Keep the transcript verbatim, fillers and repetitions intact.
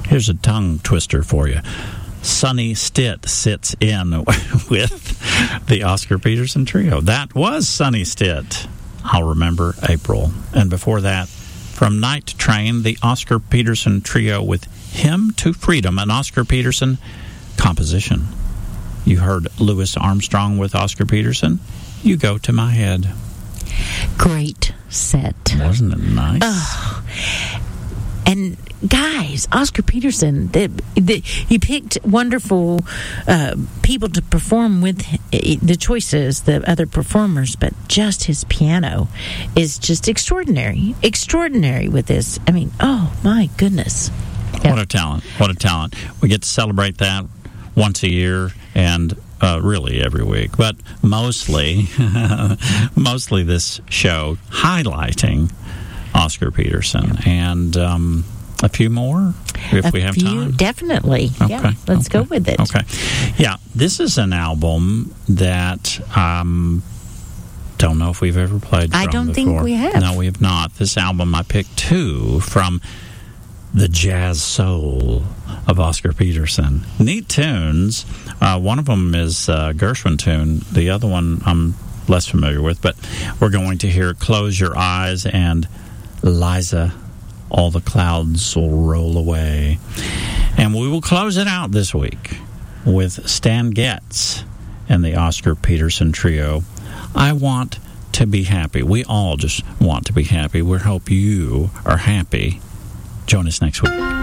Here's a tongue twister for you. Sonny Stitt sits in with the Oscar Peterson Trio. That was Sonny Stitt. I'll remember April. And before that, from Night Train, the Oscar Peterson Trio with Hymn to Freedom, an Oscar Peterson composition. You heard Louis Armstrong with Oscar Peterson. You Go to My Head. Great set. Wasn't it nice? Oh. And guys, Oscar Peterson, the, the, he picked wonderful uh, people to perform with the choices, the other performers, but just his piano is just extraordinary. Extraordinary with this. I mean, oh my goodness. Yeah. What a talent. What a talent. We get to celebrate that once a year and uh, really every week. But mostly, mostly this show highlighting Oscar Peterson. And um, a few more if a we have few, time. Definitely. Okay. Yeah, let's okay. go with it. Okay. Yeah, this is an album that um don't know if we've ever played from I don't before. think we have. No, we have not. This album, I picked two from the jazz soul of Oscar Peterson. Neat tunes. Uh, one of them is a Gershwin tune. The other one I'm less familiar with, but we're going to hear Close Your Eyes and Liza, All the Clouds Will Roll Away. And we will close it out this week with Stan Getz and the Oscar Peterson Trio. I Want to Be Happy. We all just want to be happy. We hope you are happy. Join us next week.